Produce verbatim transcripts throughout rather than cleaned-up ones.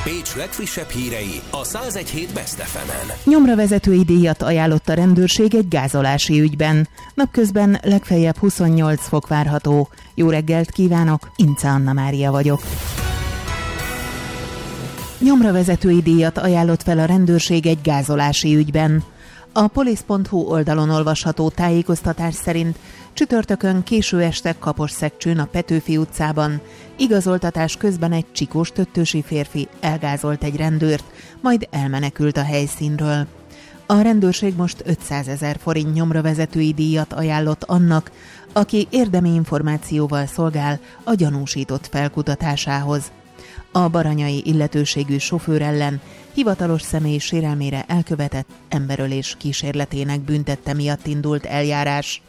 Pécs legfrissebb hírei a száz egy hét Best ef emen. Nyomravezetői díjat ajánlott a rendőrség egy gázolási ügyben. Napközben legfeljebb huszonnyolc fok várható. Jó reggelt kívánok, Ince Anna Mária vagyok. Nyomravezetői díjat ajánlott fel a rendőrség egy gázolási ügyben. A polisz pont hu oldalon olvasható tájékoztatás szerint csütörtökön késő este Kaposszegcsőn a Petőfi utcában igazoltatás közben egy csikós töttösi férfi elgázolt egy rendőrt, majd elmenekült a helyszínről. A rendőrség most ötszázezer forint nyomravezetői díjat ajánlott annak, aki érdemi információval szolgál a gyanúsított felkutatásához. A baranyai illetőségű sofőr ellen hivatalos személy sérelmére elkövetett emberölés kísérletének büntette miatt indult eljárás.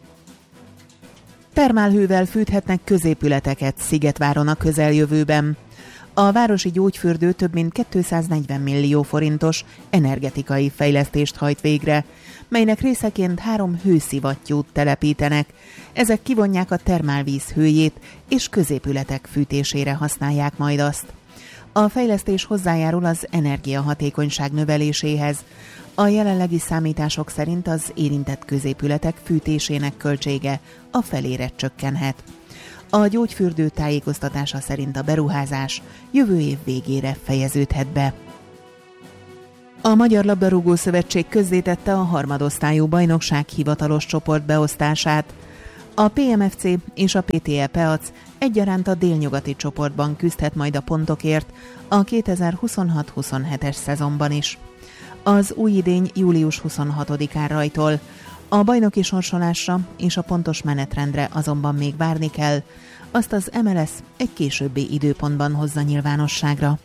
Termálhővel fűthetnek középületeket Szigetváron a közeljövőben. A városi gyógyfürdő több mint kétszáznegyven millió forintos energetikai fejlesztést hajt végre, melynek részeként három hőszivattyút telepítenek. Ezek kivonják a termálvíz hőjét, és középületek fűtésére használják majd azt. A fejlesztés hozzájárul az energiahatékonyság növeléséhez. A jelenlegi számítások szerint az érintett középületek fűtésének költsége a felére csökkenhet. A gyógyfürdő tájékoztatása szerint a beruházás jövő év végére fejeződhet be. A Magyar Labdarúgó Szövetség közzétette a harmadosztályú bajnokság hivatalos csoportbeosztását. A pé em ef cé és a pé té e Peac egyaránt a délnyugati csoportban küzdhet majd a pontokért a kétezer-huszonhat huszonhetes szezonban is. Az új idény július huszonhatodikán rajtol. A bajnoki sorsolásra és a pontos menetrendre azonban még várni kell, azt az em el es egy későbbi időpontban hozza nyilvánosságra.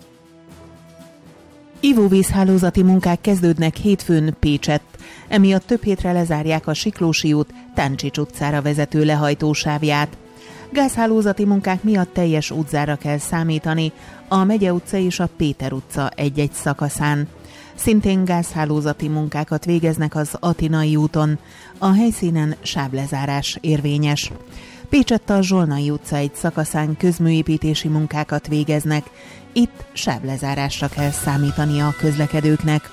Ivóvízhálózati munkák kezdődnek hétfőn Pécsett, emiatt több hétre lezárják a Siklósi út Táncsics utcára vezető lehajtósávját. Gázhálózati munkák miatt teljes útzára kell számítani a Megye utca és a Péter utca egy-egy szakaszán. Szintén gázhálózati munkákat végeznek az Atinai úton, a helyszínen sávlezárás érvényes. Pécsett a Zsolnai utca egy szakaszán közműépítési munkákat végeznek, itt sávlezárásra kell számítania a közlekedőknek.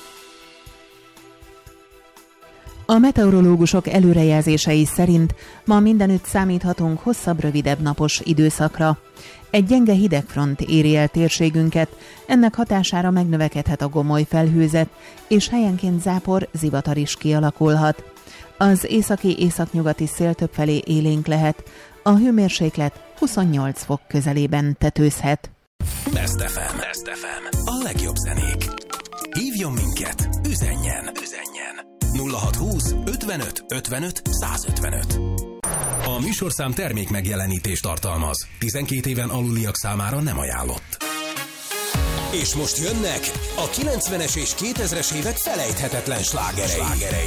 A meteorológusok előrejelzései szerint ma mindenütt számíthatunk hosszabb, rövidebb napos időszakra. Egy gyenge hidegfront éri el térségünket, ennek hatására megnövekedhet a gomoly felhőzet, és helyenként zápor, zivatar is kialakulhat. Az északi-északnyugati szél többfelé élénk lehet, a hőmérséklet huszonnyolc fok közelében tetőzhet. Best ef em. Best ef em. A legjobb zenék. Hívjon minket, üzenjen, üzenjen. nulla hat húsz ötvenöt ötvenöt százötvenöt. A műsorszám termék megjelenítést tartalmaz. tizenkét éven aluliak számára nem ajánlott. És most jönnek a kilencvenes és kétezres évek felejthetetlen slágerei.